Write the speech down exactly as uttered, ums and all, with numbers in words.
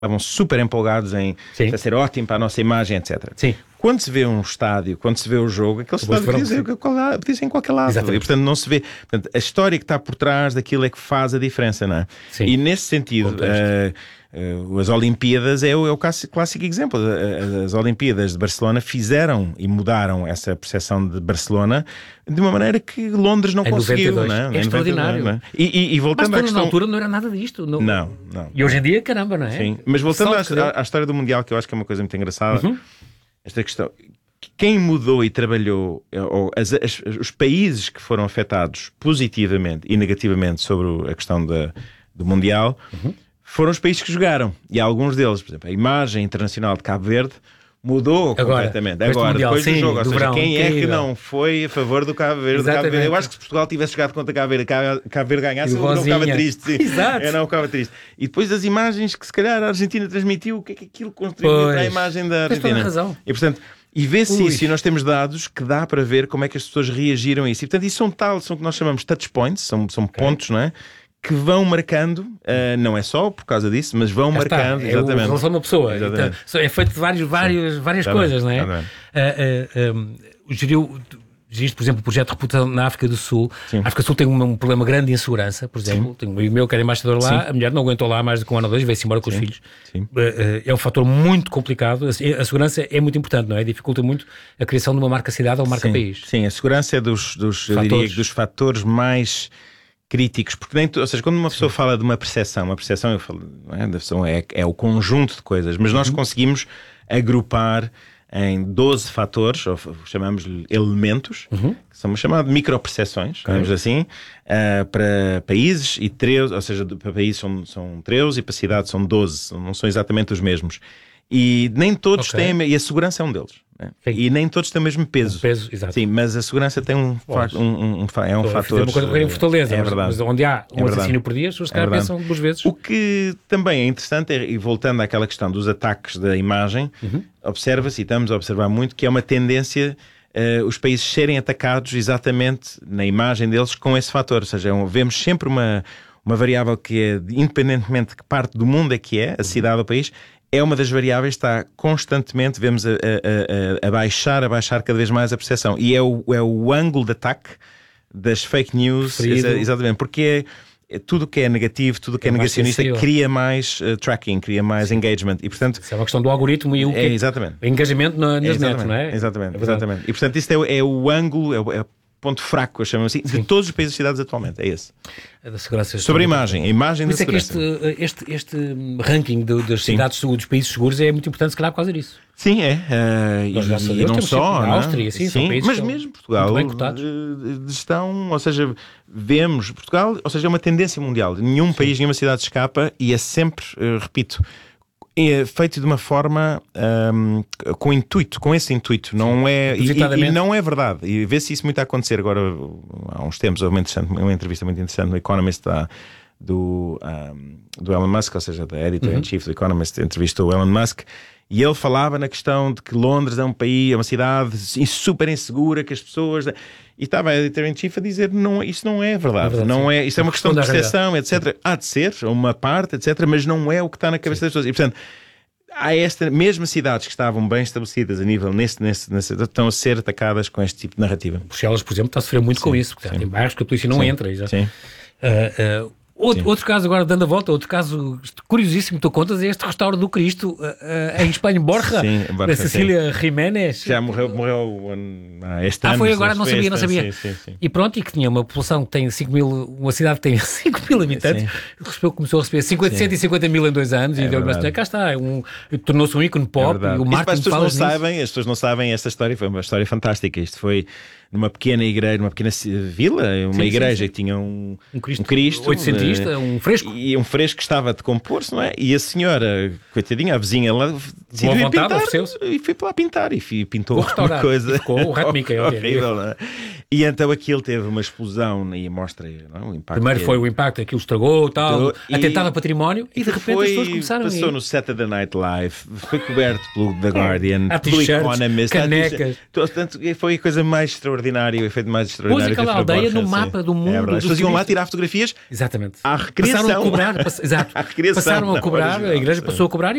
estavam super empolgados em a ser ótimo para a nossa imagem, etcétera. Sim. Quando se vê um estádio, quando se vê o jogo, aquele estádio podia ser, podia ser em qualquer lado. Exatamente. E, portanto, não se vê. Portanto, a história que está por trás daquilo é que faz a diferença, não é? Sim. E nesse sentido, uh, uh, as Olimpíadas é o, é o clássico exemplo. As Olimpíadas de Barcelona fizeram e mudaram essa percepção de Barcelona de uma maneira que Londres não em conseguiu. noventa e dois. Não é? É extraordinário. Não é? E, e, e voltando mas à questão... na altura não era nada disto. Não, não, não. E hoje em dia, caramba, não é? Sim, mas voltando à, que... à, à história do Mundial, que eu acho que é uma coisa muito engraçada, uhum. esta questão... Quem mudou e trabalhou, ou as, as, os países que foram afetados positivamente e negativamente sobre a questão da, do Mundial, uhum. foram os países que jogaram. E alguns deles, por exemplo, a imagem internacional de Cabo Verde mudou agora, completamente. Agora, mundial, depois sim, do jogo. Ou do seja, verão, quem incrível. é que não foi a favor do Cabo Verde? Cabo Verde? Eu acho que se Portugal tivesse jogado contra Cabo Verde, Cabo, Cabo Verde ganhasse, eu não ficava triste. Sim. Exato. Eu não ficava triste. E depois as imagens que se calhar a Argentina transmitiu, o que é que aquilo contribuiu para a imagem da Argentina? Tens toda a razão. E portanto... E vê-se isso, e nós temos dados que dá para ver como é que as pessoas reagiram a isso. E portanto, isso são tal, são o que nós chamamos de touch points, são, são okay. pontos, não é? Que vão marcando, uh, não é só por causa disso, mas vão Já marcando. Está, é exatamente. a relação de uma pessoa. Então, é feito de vários, vários, várias tá coisas, bem, não é? Tá uh, uh, um, geriu. Existe, por exemplo, o projeto de reputação na África do Sul. Sim. A África do Sul tem um, um problema grande de insegurança, por exemplo. Sim. Tem um amigo meu que era embaixador lá, Sim. a mulher não aguentou lá mais do que um ano ou dois, veio-se embora com Sim. os filhos. Sim. Uh, é um fator muito complicado. A segurança é muito importante, não é? Dificulta muito a criação de uma marca-cidade ou marca-país. Sim. Sim, a segurança é dos, dos, eu diria, dos fatores mais críticos, porque nem, ou seja, quando uma pessoa Sim. fala de uma percepção, uma percepção eu falo, não é, é, é o conjunto de coisas, mas nós uhum. conseguimos agrupar em doze fatores, ou chamamos-lhe elementos, uhum. que são chamados micropercepções, digamos okay. assim, uh, para países e treze, ou seja, para países são, são treze e para cidades são doze, não são exatamente os mesmos. E nem todos okay. têm, e a segurança é um deles. Né? E nem todos têm o mesmo peso. Um peso, exato. Sim, mas a segurança tem um, um, um, um é um fator. Uma coisa em Fortaleza, é mas, verdade. mas onde há um é assassínio por dia, as pessoas é pensam duas vezes. O que também é interessante, é, e voltando àquela questão dos ataques da imagem, uhum. observa-se, e estamos a observar muito, que é uma tendência uh, os países serem atacados exatamente na imagem deles com esse fator. Ou seja, é um, vemos sempre uma, uma variável que é, independentemente de que parte do mundo é que é, a cidade ou o país, é uma das variáveis que está constantemente, vemos a, a, a, a baixar, a baixar cada vez mais a percepção. E é o, é o ângulo de ataque das fake news, exa, exatamente, porque é, é tudo que é negativo, tudo que é, é negacionista, sensível. Cria mais uh, tracking, cria mais Sim. engagement. E, portanto, isso é uma questão do algoritmo e o é, exatamente. engajamento na, nas é, net, não é? Exatamente, é exatamente. E, portanto, isto é, é o ângulo, é o, é ponto fraco, eu chamo assim, Sim. de todos os países e cidades atualmente, é esse. É da segurança. Sobre a imagem, a imagem da segurança. Por isso é que este, este, este ranking do, das Sim. cidades dos países seguros é muito importante, se calhar, por causa disso. Sim, é. Uh, e, Deus, e não só. A não? Áustria, sim, Sim, são mas mesmo Portugal estão, ou seja, vemos Portugal, ou seja, é uma tendência mundial. Nenhum Sim. país, nenhuma cidade escapa e é sempre, uh, repito, é feito de uma forma um, com intuito, com esse intuito, não é, e, e não é verdade. E vê-se isso muito a acontecer agora. Há uns tempos houve uma, uma entrevista muito interessante no Economist da, do, um, do Elon Musk, ou seja, da editor-in-chief do Economist, entrevistou o Elon Musk e ele falava na questão de que Londres é um país, é uma cidade super insegura, que as pessoas... E estava a editor-in-chief a dizer não, isso não é verdade, é verdade não é, isso é uma questão de percepção, etcétera. Há de ser, uma parte, etcétera, mas não é o que está na cabeça sim. das pessoas. E, portanto, há esta, mesmo cidades que estavam bem estabelecidas a nível, nesse, nesse, nesse, estão a ser atacadas com este tipo de narrativa. Bruxelas, por exemplo, está a sofrer muito sim, com isso, porque tem bairros que a polícia não sim, entra. Já. Sim. Uh, uh, Outro, outro caso, agora dando a volta, outro caso curiosíssimo que tu contas é este restauro do Cristo uh, uh, em Espanha, Borja, sim, Borja da Cecília Jiménez. Já morreu, morreu ah, este ano. Ah, foi agora, não sabia, não sabia. Sim, sim, sim. E pronto, e que tinha uma população que tem cinco mil, uma cidade que tem cinco mil habitantes, recebeu, começou a receber cinquenta, cento e cinquenta mil em dois anos é e deu-lhe bastante. Cá está, um, tornou-se um ícone pop é e o marketing. As pessoas não sabem, as pessoas não sabem esta história, foi uma história fantástica. Isto foi numa pequena igreja, numa pequena vila, uma sim, igreja sim, sim. que tinha um, um Cristo, um Cristo oitocentista, um fresco. E um fresco que estava a decompor-se, não é? E a senhora, coitadinha, a vizinha, ela boa vontade, ofereceu-se. E fui para lá pintar, e fui, pintou uma coisa... E ficou o Rato Mickey. Horrível, não é? E então aquilo teve uma explosão e mostra não, o impacto. Primeiro foi é... o impacto, aquilo estragou, tal, e... atentado a património, e de repente foi, as pessoas começaram passou a... no Saturday Night Live, foi coberto pelo The Guardian, há pelo Economist, canecas. Portanto, foi a coisa mais extraordinária, o efeito mais extraordinário. Pôs aquela aldeia no mapa do mundo. É, eles faziam lá tirar fotografias. Exatamente. À recriação. Passaram a cobrar, pass... Exato. À recriação, passaram a cobrar, não, a igreja passou a cobrar